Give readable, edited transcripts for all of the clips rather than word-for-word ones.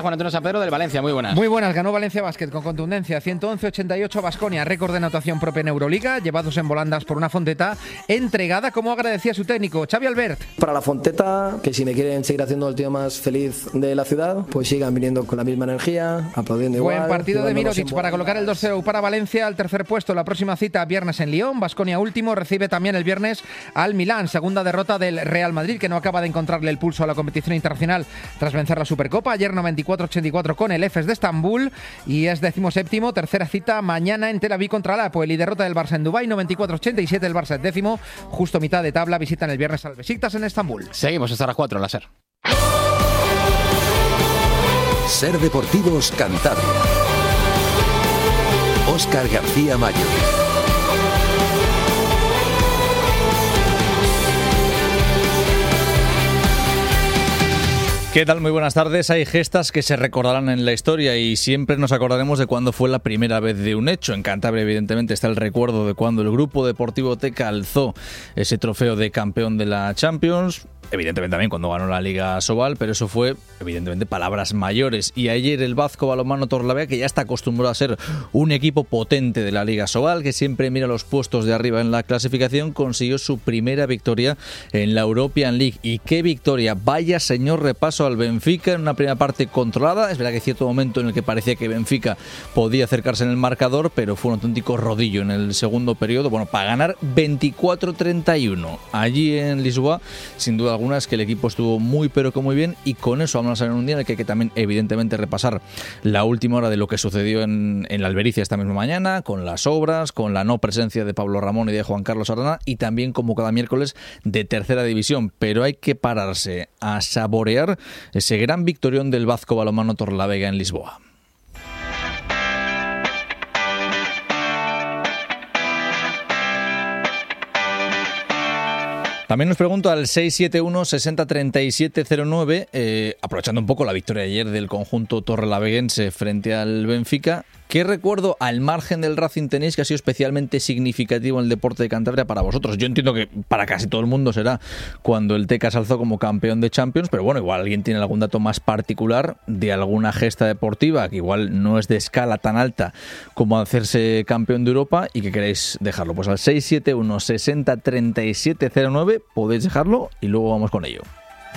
Juan Antonio San Pedro del Valencia, muy buenas. Muy buenas, ganó Valencia Basket con contundencia, 111-88 Baskonia, récord de anotación propia en Euroliga, llevados en volandas por una Fonteta entregada, como agradecía su técnico, Xavi Albert. Para la Fonteta, que si me quieren seguir haciendo el tío más feliz de la ciudad, pues sigan viniendo con la misma energía, aplaudiendo igual. Buen partido de Mirotic para colocar el 2-0 para Valencia al tercer puesto. La próxima cita viernes en Lyon, Baskonia último, recibe también el viernes al Milán, segunda derrota del Real Madrid, que no acaba de encontrarle el pulso a la competición internacional tras vencer la Supercopa, ayer 94-84 con el Efes de Estambul, y es 17º, tercera cita mañana en Tel Aviv contra el Apoel, y derrota del Barça en Dubái, 94-87, el Barça es 10º, justo mitad de tabla, visitan el viernes al Besiktas en Estambul. Seguimos hasta las 4 en la SER. SER Deportivos Cantabria. Óscar García Mayo. ¿Qué tal? Muy buenas tardes. Hay gestas que se recordarán en la historia y siempre nos acordaremos de cuándo fue la primera vez de un hecho. En Cantabria, evidentemente, está el recuerdo de cuando el Grupo Deportivo Teca alzó ese trofeo de campeón de la Champions. Evidentemente también cuando ganó la Liga Sobal, pero eso fue, evidentemente, palabras mayores. Y ayer el Vazco Balonmano Torrelavega, que ya está acostumbrado a ser un equipo potente de la Liga Sobal, que siempre mira los puestos de arriba en la clasificación, consiguió su primera victoria en la European League. Y qué victoria, vaya señor repaso al Benfica en una primera parte controlada. Es verdad que hay cierto momento en el que parecía que Benfica podía acercarse en el marcador, pero fue un auténtico rodillo en el segundo periodo, bueno, para ganar 24-31 allí en Lisboa. Sin duda alguna es que el equipo estuvo muy pero que muy bien, y con eso vamos a ver un día en el que hay que también evidentemente repasar la última hora de lo que sucedió en la Albericia esta misma mañana, con las obras, con la no presencia de Pablo Ramón y de Juan Carlos Arana, y también como cada miércoles de tercera división. Pero hay que pararse a saborear ese gran victorión del Vazco Balonmano Torrelavega en Lisboa. También nos pregunto al 671 60 37 09, aprovechando un poco la victoria ayer del conjunto torrelaveguense frente al Benfica, ¿qué recuerdo al margen del Racing tenéis que ha sido especialmente significativo en el deporte de Cantabria para vosotros? Yo entiendo que para casi todo el mundo será cuando el Teca se alzó como campeón de Champions, pero bueno, igual alguien tiene algún dato más particular de alguna gesta deportiva que igual no es de escala tan alta como hacerse campeón de Europa y que queréis dejarlo. Pues al 671 60 37 09 podéis dejarlo y luego vamos con ello.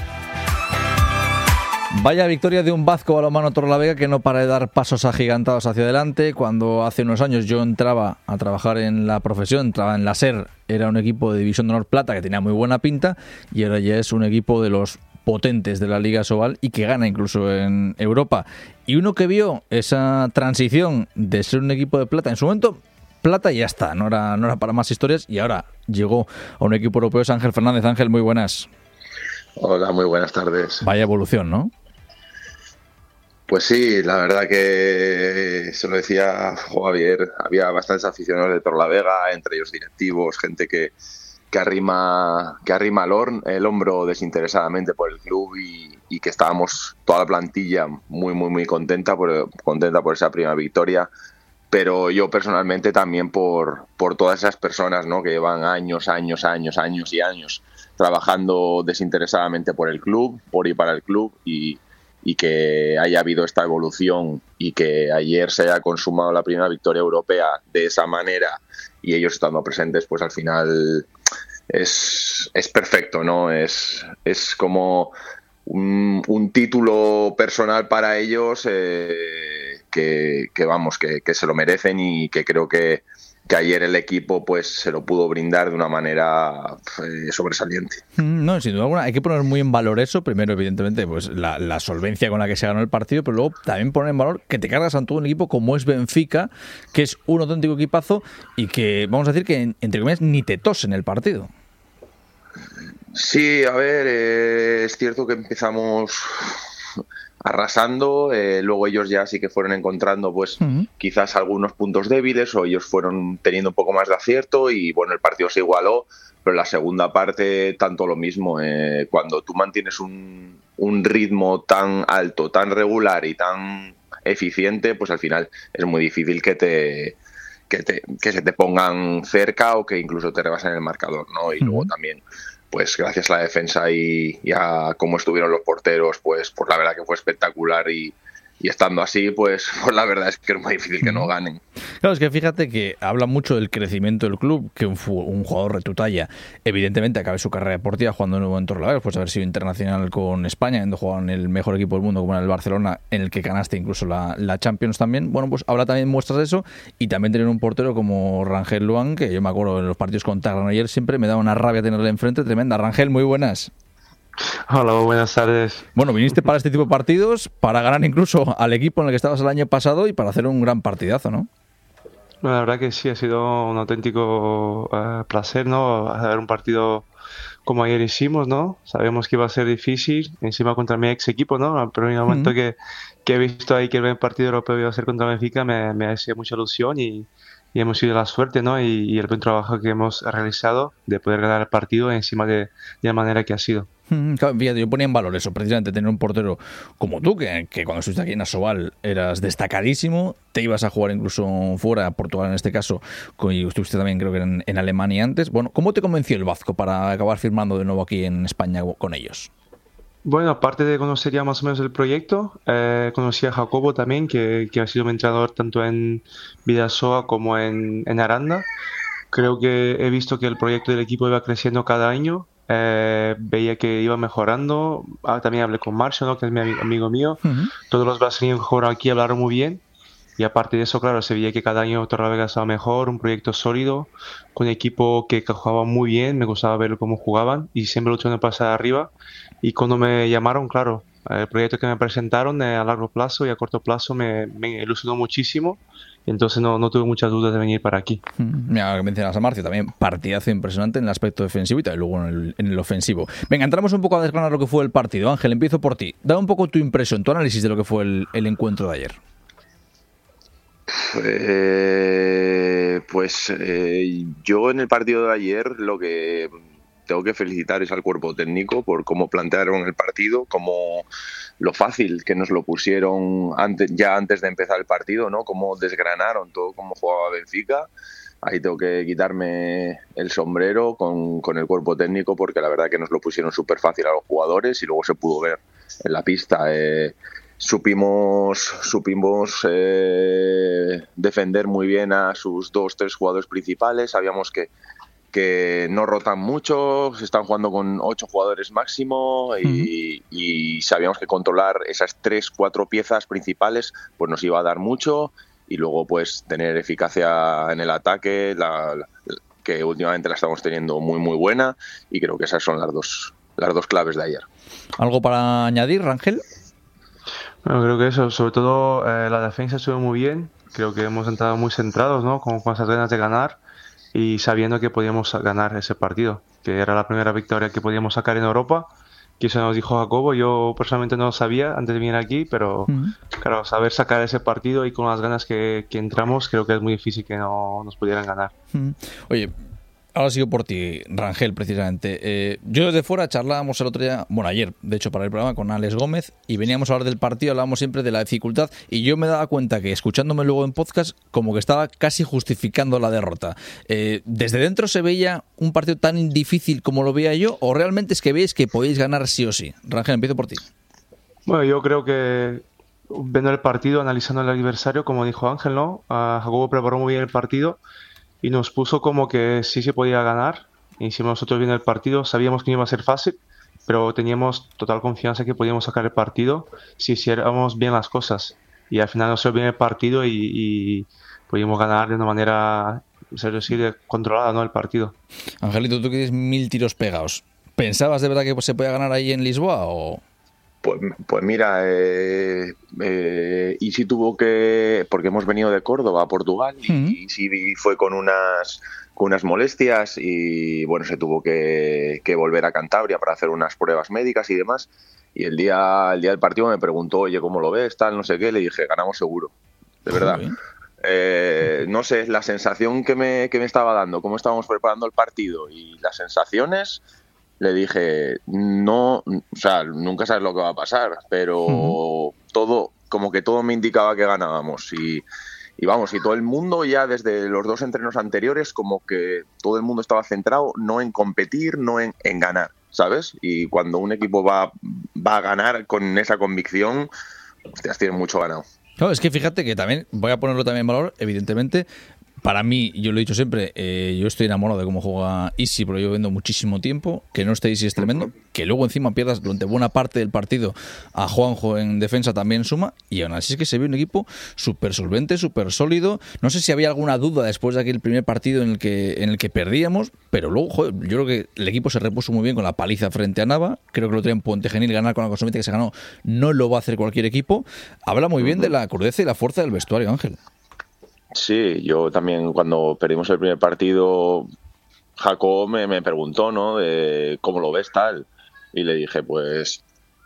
Vaya victoria de un Vazco Balonmano Torrelavega que no para de dar pasos agigantados hacia adelante. Cuando hace unos años yo entraba a trabajar en la profesión, entraba en la SER, era un equipo de División de Honor Plata que tenía muy buena pinta, y ahora ya es un equipo de los potentes de la Liga Sobal y que gana incluso en Europa. Y uno que vio esa transición de ser un equipo de plata, en su momento plata y ya está, no era para más historias, y ahora llegó a un equipo europeo, es Ángel Fernández. Ángel, muy buenas. Hola, muy buenas tardes. Vaya evolución, ¿no? Pues sí, la verdad que se lo decía Javier, había bastantes aficionados de Torrelavega, entre ellos directivos, gente que arrima el hombro desinteresadamente por el club, y que estábamos toda la plantilla muy contenta por esa primera victoria. Pero yo personalmente también por todas esas personas, ¿no?, que llevan años y años trabajando desinteresadamente por el club, por y para el club, y que haya habido esta evolución y que ayer se haya consumado la primera victoria europea de esa manera y ellos estando presentes, pues al final es perfecto, ¿no? Es como un título personal para ellos, que se lo merecen, y que creo que ayer el equipo pues se lo pudo brindar de una manera sobresaliente. No, sin duda alguna, hay que poner muy en valor eso. Primero, evidentemente, pues la solvencia con la que se ganó el partido, pero luego también poner en valor que te cargas ante un equipo como es Benfica, que es un auténtico equipazo y que, vamos a decir que, entre comillas, ni te tose en el partido. Sí, a ver, es cierto que empezamos arrasando, luego ellos ya sí que fueron encontrando pues quizás algunos puntos débiles, o ellos fueron teniendo un poco más de acierto, y bueno, el partido se igualó, pero en la segunda parte tanto lo mismo. Cuando tú mantienes un ritmo tan alto, tan regular y tan eficiente, pues al final es muy difícil que se te pongan cerca o que incluso te rebasen el marcador, ¿no? Y luego también, pues gracias a la defensa y a cómo estuvieron los porteros, pues la verdad que fue espectacular, y estando así, pues la verdad es que es muy difícil que no ganen. Claro, es que fíjate que habla mucho del crecimiento del club, que un jugador de tu talla, evidentemente acabe su carrera deportiva jugando de nuevo en Torrelavega, después de haber sido internacional con España, habiendo jugado en el mejor equipo del mundo como en el Barcelona, en el que ganaste incluso la Champions también. Bueno, pues ahora también muestras eso, y también tener un portero como Rangel Luan, que yo me acuerdo en los partidos con Taran ayer siempre me daba una rabia tenerle enfrente tremenda. Rangel, muy buenas. Hola, buenas tardes. Bueno, viniste para este tipo de partidos, para ganar incluso al equipo en el que estabas el año pasado y para hacer un gran partidazo, ¿no? Bueno, la verdad que sí, ha sido un auténtico placer, ¿no? Hacer un partido como ayer hicimos, ¿no? Sabemos que iba a ser difícil, encima contra mi ex equipo, ¿no? Al primer momento que he visto ahí que el partido europeo iba a ser contra Benfica, me hacía mucha ilusión y hemos tenido la suerte, ¿no? Y el buen trabajo que hemos realizado de poder ganar el partido encima de la manera que ha sido. Claro, fíjate, yo ponía en valor eso, precisamente tener un portero como tú, que cuando estuviste aquí en Asobal eras destacadísimo, te ibas a jugar incluso fuera, Portugal en este caso, y estuviste también creo que en Alemania antes. Bueno, ¿cómo te convenció el Vasco para acabar firmando de nuevo aquí en España con ellos? Bueno, aparte de conocer ya más o menos el proyecto, conocí a Jacobo también, que ha sido mi entrenador tanto en Bidasoa como en Aranda. Creo que he visto que el proyecto del equipo iba creciendo cada año. Veía que iba mejorando. También hablé con Marcio, ¿no? Que es mi amigo mío. Todos los brasileños que jugaron aquí hablaron muy bien. Y aparte de eso, claro, se veía que cada año Torrelavega estaba mejor, un proyecto sólido, con un equipo que jugaba muy bien, me gustaba ver cómo jugaban y siempre luchando para pasar arriba. Y cuando me llamaron, claro, el proyecto que me presentaron a largo plazo y a corto plazo me ilusionó muchísimo. Y entonces no tuve muchas dudas de venir para aquí. Mira, que mencionas a Marcio, también partidazo impresionante en el aspecto defensivo y también luego en el ofensivo. Venga, entramos un poco a desgranar lo que fue el partido. Ángel, empiezo por ti. Da un poco tu impresión, tu análisis de lo que fue el encuentro de ayer. Yo en el partido de ayer lo que tengo que felicitar es al cuerpo técnico por cómo plantearon el partido, como lo fácil que nos lo pusieron antes de empezar el partido, ¿no? Cómo desgranaron todo, cómo jugaba Benfica. Ahí tengo que quitarme el sombrero con el cuerpo técnico, porque la verdad que nos lo pusieron súper fácil a los jugadores y luego se pudo ver en la pista. Supimos defender muy bien a sus 2-3 jugadores principales. Sabíamos que no rotan mucho, se están jugando con 8 jugadores máximo y sabíamos que controlar esas 3-4 piezas principales pues nos iba a dar mucho, y luego pues tener eficacia en el ataque, que últimamente la estamos teniendo muy muy buena, y creo que esas son las dos claves de ayer. ¿Algo para añadir, Rangel? Bueno, creo que eso, sobre todo la defensa estuvo muy bien. Creo que hemos entrado muy centrados, ¿no? Con esas ganas de ganar y sabiendo que podíamos ganar ese partido, que era la primera victoria que podíamos sacar en Europa, que eso nos dijo Jacobo. Yo personalmente no lo sabía antes de venir aquí, pero claro, saber sacar ese partido y con las ganas que entramos, creo que es muy difícil que no nos pudieran ganar. Oye, ahora sigo por ti, Rangel, precisamente. Yo desde fuera charlábamos el otro día, bueno, ayer, de hecho, para el programa con Alex Gómez, y veníamos a hablar del partido, hablábamos siempre de la dificultad, y yo me daba cuenta que, escuchándome luego en podcast, como que estaba casi justificando la derrota. ¿Desde dentro se veía un partido tan difícil como lo veía yo, o realmente es que veis que podéis ganar sí o sí? Rangel, empiezo por ti. Bueno, yo creo que viendo el partido, analizando el adversario, como dijo Ángel, ¿no? Jacobo preparó muy bien el partido y nos puso como que sí se podía ganar. Hicimos nosotros bien el partido, sabíamos que no iba a ser fácil, pero teníamos total confianza que podíamos sacar el partido si hiciéramos bien las cosas. Y al final nos salió bien el partido y pudimos ganar de una manera, controlada, ¿no? El partido. Angelito, tú que tienes 1000 tiros pegados, ¿pensabas de verdad que se podía ganar ahí en Lisboa o...? Pues mira, y sí tuvo que, porque hemos venido de Córdoba a Portugal y sí fue con unas molestias, y bueno, se tuvo que volver a Cantabria para hacer unas pruebas médicas y demás, y el día del partido me preguntó, oye, ¿cómo lo ves? Tal, no sé qué, le dije, ganamos seguro, de verdad. No sé, la sensación que me estaba dando, cómo estábamos preparando el partido y las sensaciones... Le dije, no, o sea, nunca sabes lo que va a pasar, pero todo me indicaba que ganábamos. Y vamos, y todo el mundo ya desde los 2 entrenos anteriores, como que todo el mundo estaba centrado no en competir, no en ganar, ¿sabes? Y cuando un equipo va a ganar con esa convicción, hostias, tienen mucho ganado. No, es que fíjate que también, voy a ponerlo también en valor, evidentemente. Para mí, yo lo he dicho siempre, yo estoy enamorado de cómo juega Isi, pero yo viendo muchísimo tiempo, que no esté Isi es tremendo, que luego encima pierdas durante buena parte del partido a Juanjo en defensa también suma, y aún así es que se ve un equipo súper solvente, súper sólido. No sé si había alguna duda después de aquel primer partido en el que perdíamos, pero luego, joder, yo creo que el equipo se repuso muy bien con la paliza frente a Nava. Creo que lo trae en Puente Genil, ganar con la Consumite que se ganó no lo va a hacer cualquier equipo. Habla muy bien de la crudeza y la fuerza del vestuario, Ángel. Sí, yo también cuando perdimos el primer partido, Jacob me preguntó, ¿no? De cómo lo ves tal, y le dije, pues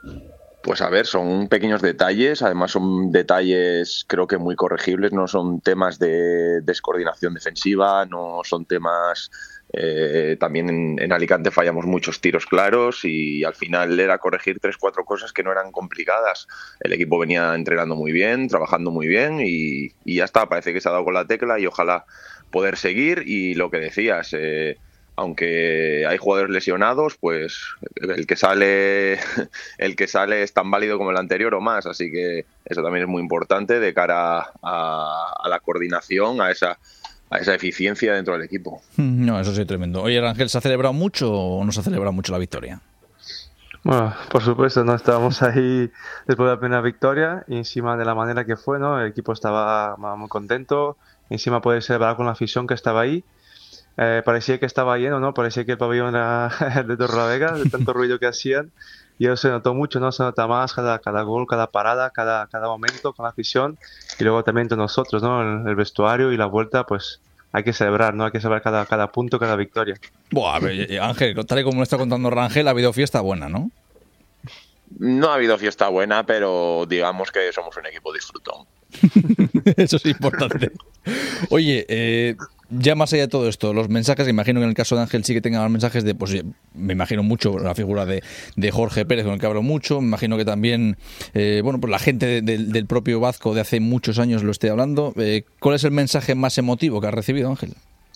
a ver, son pequeños detalles, además son detalles creo que muy corregibles, no son temas de descoordinación defensiva, no son temas... también en Alicante fallamos muchos tiros claros y al final era corregir 3-4 cosas que no eran complicadas. El equipo venía entrenando muy bien, trabajando muy bien y ya está, parece que se ha dado con la tecla y ojalá poder seguir. Y lo que decías, aunque hay jugadores lesionados, pues el que sale es tan válido como el anterior o más, así que eso también es muy importante de cara a la coordinación, a esa eficiencia dentro del equipo. No, eso sí, tremendo. Oye, Rangel, ¿se ha celebrado mucho o no se ha celebrado mucho la victoria? Bueno, por supuesto, no estábamos ahí después de la primera victoria y encima de la manera que fue, ¿no? El equipo estaba muy contento, encima poder celebrar con la afición que estaba ahí. Parecía que estaba lleno, ¿no? Parecía que el pabellón era de Torrelavega, de tanto ruido que hacían. Y eso se notó mucho, ¿no? Se nota más cada gol, cada parada, cada momento con la afición. Y luego también entre nosotros, ¿no? El vestuario y la vuelta, pues hay que celebrar, ¿no? Hay que celebrar cada punto, cada victoria. Buah, a ver, Ángel, tal y como lo está contando Rangel, ha habido fiesta buena, ¿no? No ha habido fiesta buena, pero digamos que somos un equipo disfrutón. Eso es importante. Oye, ya más allá de todo esto, los mensajes, imagino que en el caso de Ángel sí que tenga más mensajes de, pues me imagino mucho la figura de Jorge Pérez, con el que hablo mucho, me imagino que también, bueno, pues la gente del propio Vasco de hace muchos años lo esté hablando. ¿Cuál es el mensaje más emotivo que has recibido, Ángel?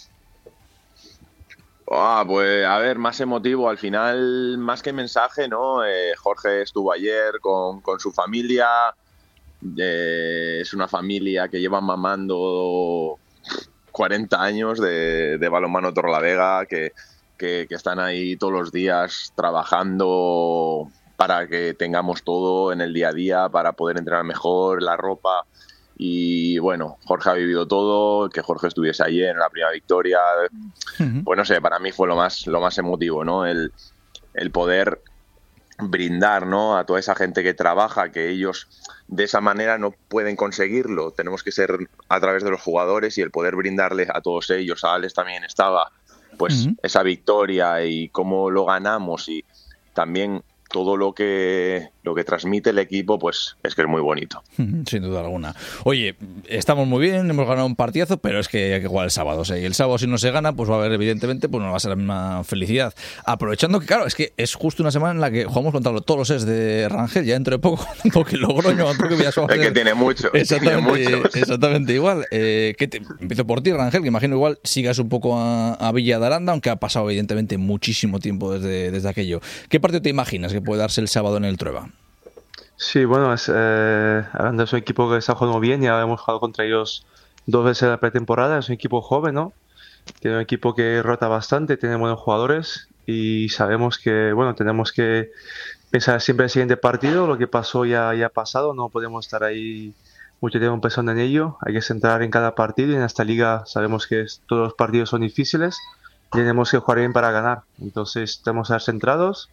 Pues a ver, más emotivo, al final, más que mensaje, ¿no? Jorge estuvo ayer con su familia, es una familia que lleva mamando 40 años de balonmano Torrelavega, que están ahí todos los días trabajando para que tengamos todo en el día a día, para poder entrenar mejor, la ropa. Y bueno, Jorge ha vivido todo, que Jorge estuviese ayer en la primera victoria, pues no sé, para mí fue lo más emotivo, ¿no? El poder brindar, ¿no? A toda esa gente que trabaja, que ellos de esa manera no pueden conseguirlo, tenemos que ser a través de los jugadores, y el poder brindarles a todos ellos, a Alex también estaba, pues esa victoria y cómo lo ganamos, y también todo lo que transmite el equipo, pues es que es muy bonito. Sin duda alguna. Oye, estamos muy bien, hemos ganado un partidazo, pero es que hay que jugar el sábado. O sea, y el sábado si no se gana, pues va a haber, evidentemente, pues no va a ser la misma felicidad. Aprovechando que, claro, es que es justo una semana en la que jugamos contra todos los sets de Rangel, ya dentro de poco, porque Logroño, que Villasoa. Es que tiene mucho. Exactamente igual. Empiezo por ti, Rangel, que imagino igual sigas un poco a Villa de Aranda, aunque ha pasado, evidentemente, muchísimo tiempo desde aquello. ¿Qué partido te imaginas que puede darse el sábado en el Trueba? Sí, bueno, Aranda es un equipo que está jugando bien, ya hemos jugado contra ellos 2 veces en la pretemporada, es un equipo joven, ¿no? Tiene un equipo que rota bastante, tiene buenos jugadores y sabemos que, bueno, tenemos que pensar siempre en el siguiente partido, lo que pasó ya ha pasado, no podemos estar ahí mucho tiempo pensando en ello, hay que centrar en cada partido, y en esta liga sabemos que todos los partidos son difíciles y tenemos que jugar bien para ganar, entonces tenemos que estar centrados.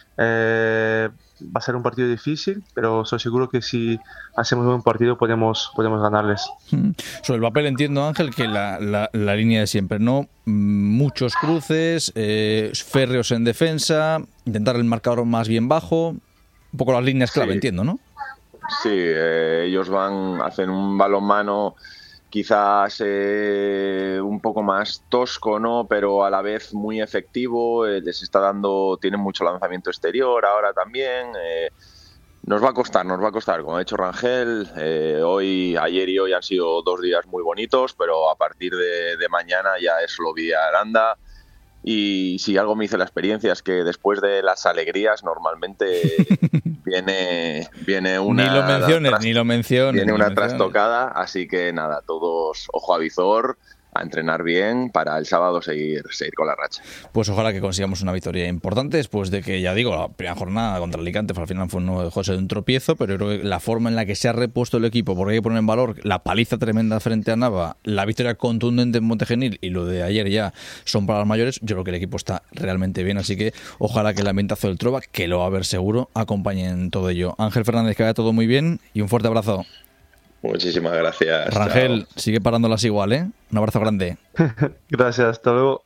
Va a ser un partido difícil, pero estoy seguro que si hacemos un buen partido podemos ganarles. Sobre el papel entiendo, Ángel, que la línea de siempre, ¿no? Muchos cruces, férreos en defensa, intentar el marcador más bien bajo, un poco las líneas clave, sí. Entiendo, ¿no? Sí, ellos hacen un balonmano quizás un poco más tosco, ¿no? Pero a la vez muy efectivo, les está dando, tienen mucho lanzamiento exterior ahora también. Nos va a costar, como ha dicho Rangel. Ayer y hoy han sido 2 días muy bonitos, pero a partir de mañana ya es solo Villa Aranda. Y si algo me hizo la experiencia es que después de las alegrías normalmente viene una... Ni lo menciones. Viene una trastocada, así que nada, todos ojo a visor, a entrenar bien para el sábado seguir con la racha. Pues ojalá que consigamos una victoria importante después de que, ya digo, la primera jornada contra el Alicante al final no dejó de ser un tropiezo, pero creo que la forma en la que se ha repuesto el equipo, porque hay que poner en valor la paliza tremenda frente a Nava, la victoria contundente en Montegenil y lo de ayer ya son para los mayores, yo creo que el equipo está realmente bien, así que ojalá que el ambientazo del Trova, que lo va a haber seguro, acompañe en todo ello. Ángel Fernández, que vaya todo muy bien y un fuerte abrazo. Muchísimas gracias. Rangel, chao. sigue parándolas igual, ¿eh? Un abrazo grande. Gracias, hasta luego.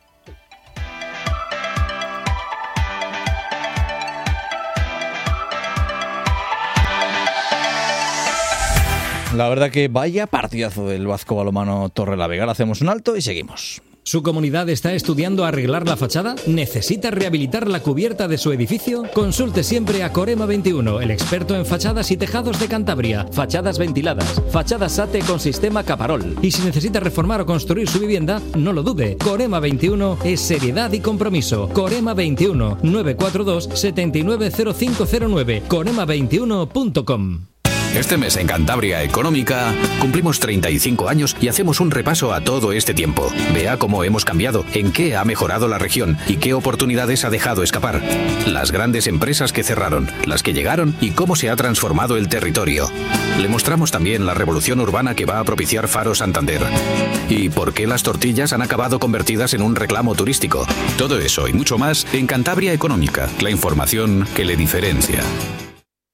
La verdad que vaya partidazo del Vasco Balonmano Torrelavega. Ahora hacemos un alto y seguimos. ¿Su comunidad está estudiando arreglar la fachada? ¿Necesita rehabilitar la cubierta de su edificio? Consulte siempre a Corema 21, el experto en fachadas y tejados de Cantabria. Fachadas ventiladas, fachadas SATE con sistema Caparol. Y si necesita reformar o construir su vivienda, no lo dude. Corema 21 es seriedad y compromiso. Corema 21 942 790509. Corema21.com. Este mes en Cantabria Económica cumplimos 35 años y hacemos un repaso a todo este tiempo. Vea cómo hemos cambiado, en qué ha mejorado la región y qué oportunidades ha dejado escapar. Las grandes empresas que cerraron, las que llegaron y cómo se ha transformado el territorio. Le mostramos también la revolución urbana que va a propiciar Faro Santander. Y por qué las tortillas han acabado convertidas en un reclamo turístico. Todo eso y mucho más en Cantabria Económica, la información que le diferencia.